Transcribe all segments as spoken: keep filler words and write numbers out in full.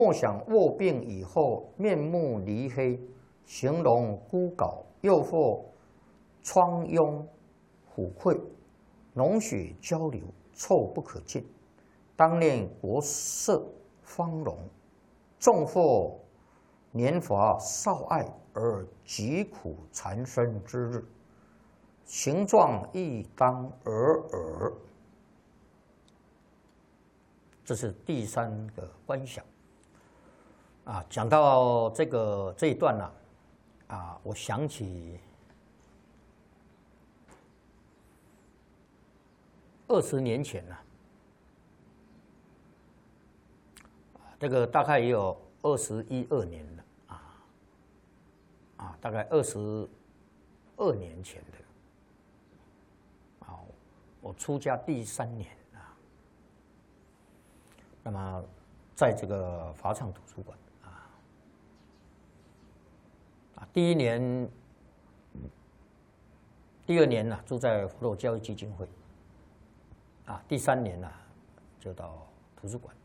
莫想卧病以后面目离黑，形容孤槁，又或疮痈虎溃，脓血交流，臭不可进。当念国色芳容，纵或年华少爱而疾苦缠身之日，形状亦当尔尔。这是第三个观想。啊，讲到这个这一段呢、啊，啊，我想起二十年前呢、啊，这个大概也有二十一二年了啊，啊，大概二十二年前的，啊，我出家第三年啊，那么在这个法场图书馆。第一年、第二年呢、啊，住在佛陀教育基金会，啊，第三年呢、啊，就到图书馆。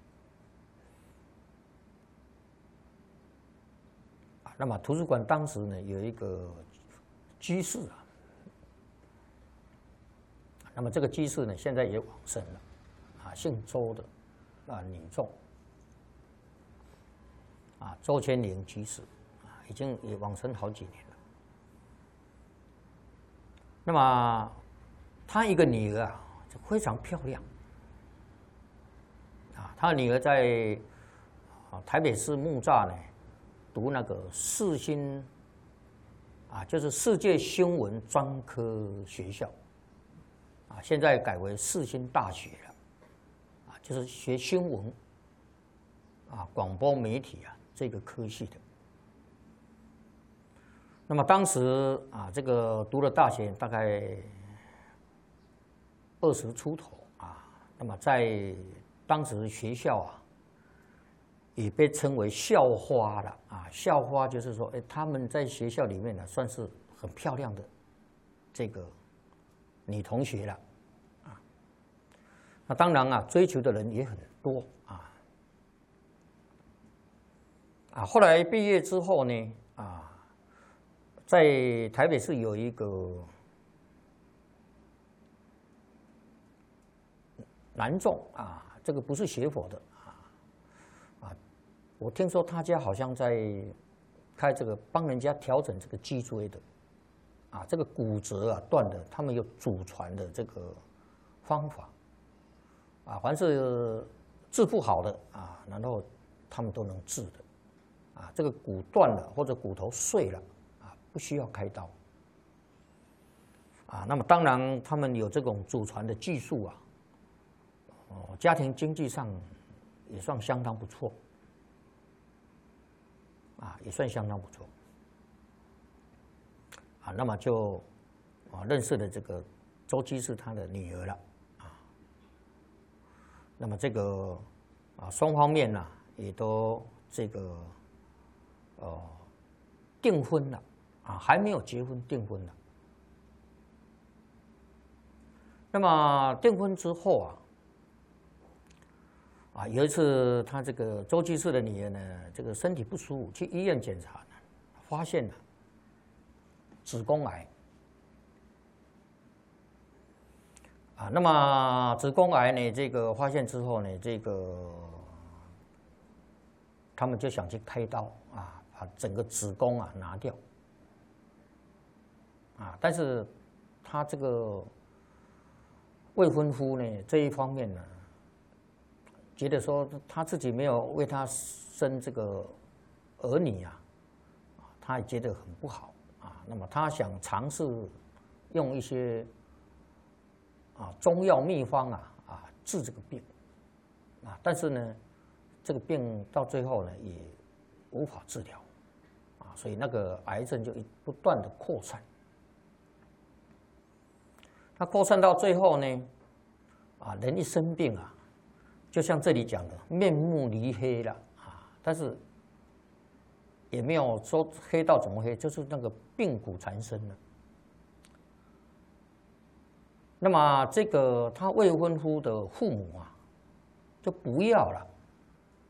啊，那么图书馆当时呢有一个居士啊，那么这个居士呢现在也往生了，啊，姓周的，啊，女众，啊，周千灵居士。已经也往生好几年了。那么，他一个女儿啊，非常漂亮。啊，他的女儿在啊台北市木栅呢，读那个世新，啊，就是世界新闻专科学校。啊，现在改为世新大学了。啊，就是学新闻，啊，广播媒体啊这个科系的。那么当时啊，这个读了大学大概二十出头啊，那么在当时学校啊，也被称为校花了啊。校花就是说，哎，他们在学校里面呢，算是很漂亮的这个女同学了啊。那当然啊，追求的人也很多啊。啊，后来毕业之后呢，啊。在台北市有一个男众啊，这个不是学佛的啊啊，我听说他家好像在开这个帮人家调整这个脊椎的啊，这个骨折啊断的，他们有祖传的这个方法啊，凡是治不好的啊，然后他们都能治的啊，这个骨断了或者骨头碎了。不需要开刀啊，那么当然他们有这种祖传的技术啊，哦，家庭经济上也算相当不错啊，也算相当不错啊，那么就啊认识了这个周居士他的女儿了啊，那么这个啊双方面呢、啊、也都这个呃订婚了。啊，还没有结婚，订婚了。那么订婚之后啊，啊有一次他这个周居士的女儿呢，这个身体不舒服，去医院检查呢，发现了子宫癌。啊，那么子宫癌呢，这个发现之后呢，这个他们就想去开刀啊，把整个子宫啊拿掉。啊，但是他这个未婚夫呢这一方面呢，觉得说他自己没有为他生这个儿女啊，他也觉得很不好啊。那么他想尝试用一些啊中药秘方啊啊治这个病啊，但是呢，这个病到最后呢也无法治疗啊，所以那个癌症就不断的扩散。它扩散到最后呢，啊，人一生病啊，就像这里讲的，面目离黑了啊，但是也没有说黑到怎么黑，就是那个病骨缠身了。那么这个他未婚夫的父母啊，就不要了